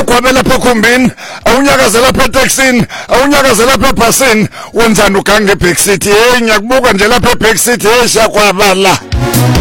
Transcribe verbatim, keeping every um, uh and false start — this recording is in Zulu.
awugwabela lapha ekhumbini awunyakaze lapha etaxini awunyakaze lapha ebhasini wenzani ugange eBack City hey ngiyakubuka nje lapha eBack City hey shakwabala